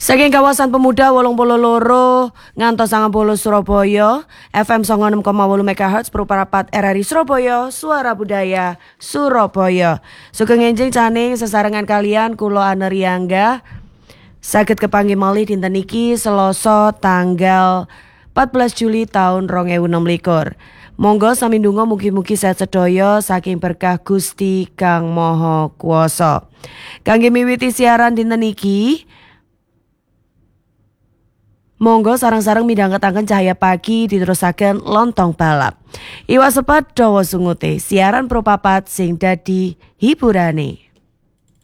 Saking kawasan Pemuda 82 ngantos 90 Surabaya, FM 96,8 MHz Pruparapat RRI Surabaya, Suara Budaya Surabaya. Sugeng enjing caning sesarengan kalian kula Aneriangga. Saged kepanggih malih dinten iki Selasa tanggal 14 Juli tahun 2026. Monggo sami ndonga mugi-mugi sehat sedaya saking berkah Gusti Kang Maha Kuwasa. Kangge miwiti siaran dinten iki, monggo sareng-sareng midhangetaken cahaya pagi diterusaken lontong balap. Iwak sepat dawa sungute, siaran propapat sing dadi hiburane.